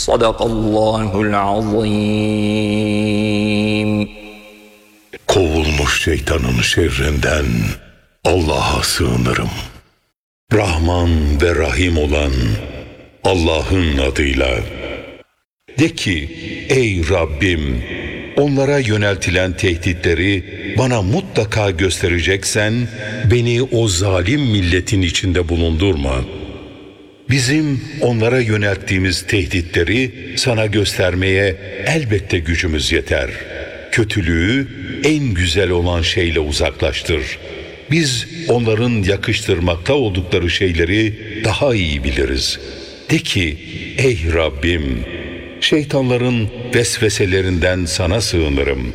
Sadakallahul azim. Kovulmuş şeytanın şerrinden Allah'a sığınırım. Rahman ve Rahim olan Allah'ın adıyla. De ki, ey Rabbim, onlara yöneltilen tehditleri bana mutlaka göstereceksen, beni o zalim milletin içinde bulundurma. Bizim onlara yönelttiğimiz tehditleri sana göstermeye elbette gücümüz yeter. Kötülüğü en güzel olan şeyle uzaklaştır. Biz onların yakıştırmakta oldukları şeyleri daha iyi biliriz. De ki, ey Rabbim, şeytanların vesveselerinden sana sığınırım.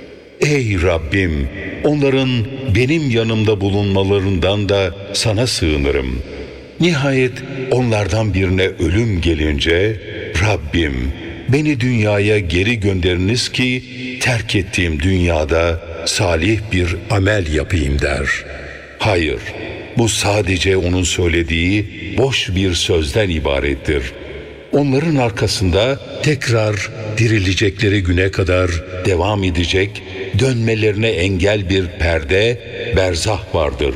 Ey Rabbim, onların benim yanımda bulunmalarından da sana sığınırım. Nihayet onlardan birine ölüm gelince, Rabbim, beni dünyaya geri gönderiniz ki terk ettiğim dünyada salih bir amel yapayım der. Hayır, bu sadece onun söylediği boş bir sözden ibarettir. Onların arkasında tekrar dirilecekleri güne kadar devam edecek, dönmelerine engel bir perde, berzah vardır.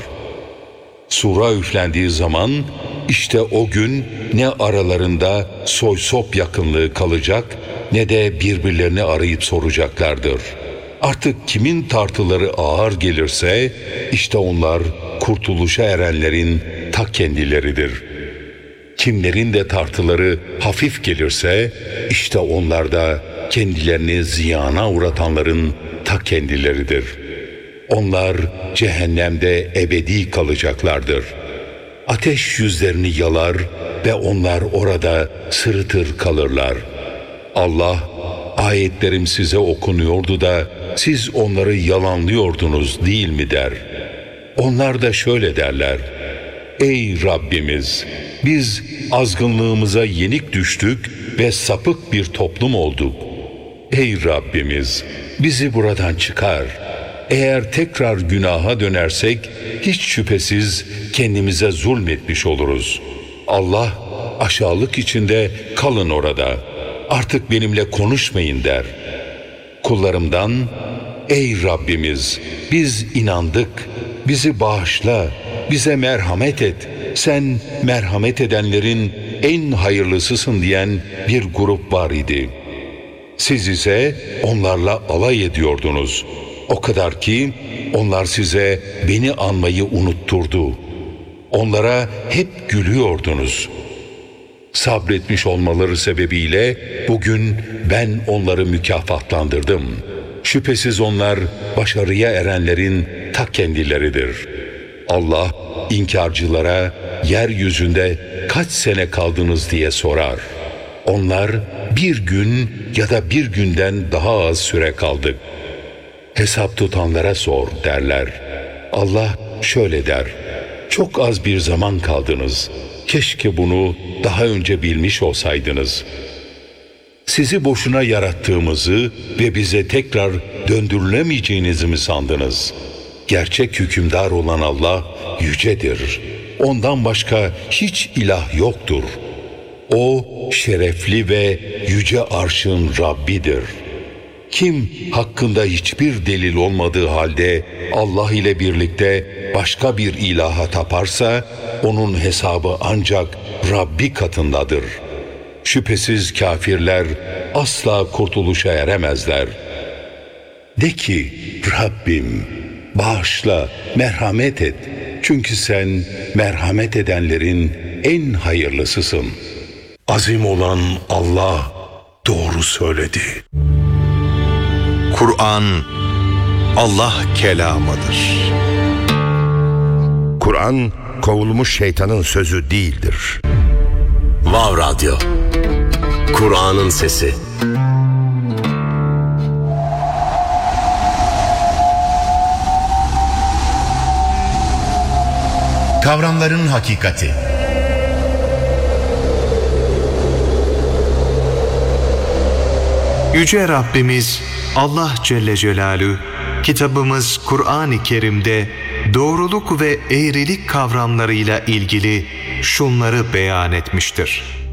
Sura üflendiği zaman işte o gün ne aralarında soy sop yakınlığı kalacak ne de birbirlerini arayıp soracaklardır. Artık kimin tartıları ağır gelirse işte onlar kurtuluşa erenlerin ta kendileridir. Kimlerin de tartıları hafif gelirse işte onlar da kendilerini ziyana uğratanların ta kendileridir. Onlar cehennemde ebedi kalacaklardır. Ateş yüzlerini yalar ve onlar orada sırıtır kalırlar. Allah, ayetlerim size okunuyordu da siz onları yalanlıyordunuz değil mi der. Onlar da şöyle derler: ey Rabbimiz, biz azgınlığımıza yenik düştük ve sapık bir toplum olduk. Ey Rabbimiz, bizi buradan çıkar. Eğer tekrar günaha dönersek hiç şüphesiz kendimize zulmetmiş oluruz. Allah, aşağılık içinde kalın orada. Artık benimle konuşmayın der. Kullarımdan, ey Rabbimiz, biz inandık, bizi bağışla, bize merhamet et, sen merhamet edenlerin en hayırlısısın diyen bir grup var idi. Siz ise onlarla alay ediyordunuz. O kadar ki onlar size beni anmayı unutturdu. Onlara hep gülüyordunuz. Sabretmiş olmaları sebebiyle bugün ben onları mükafatlandırdım. Şüphesiz onlar başarıya erenlerin ta kendileridir. Allah inkarcılara yeryüzünde kaç sene kaldınız diye sorar. Onlar bir gün ya da bir günden daha az süre kaldık. Hesap tutanlara sor derler. Allah şöyle der: çok az bir zaman kaldınız. Keşke bunu daha önce bilmiş olsaydınız. Sizi boşuna yarattığımızı ve bize tekrar döndürülemeyeceğinizi mi sandınız? Gerçek hükümdar olan Allah yücedir. Ondan başka hiç ilah yoktur. O şerefli ve yüce arşın Rabbidir. Kim hakkında hiçbir delil olmadığı halde Allah ile birlikte başka bir ilaha taparsa onun hesabı ancak Rabbi katındadır. Şüphesiz kafirler asla kurtuluşa eremezler. De ki, Rabbim, bağışla, merhamet et. Çünkü sen merhamet edenlerin en hayırlısısın. Azim olan Allah doğru söyledi. Kur'an Allah kelamıdır. Kur'an kovulmuş şeytanın sözü değildir. Vav Radyo, Kur'an'ın sesi. Kavramların hakikati. Yüce Rabbimiz Allah Celle Celaluhu kitabımız Kur'an-ı Kerim'de doğruluk ve eğrilik kavramlarıyla ilgili şunları beyan etmiştir.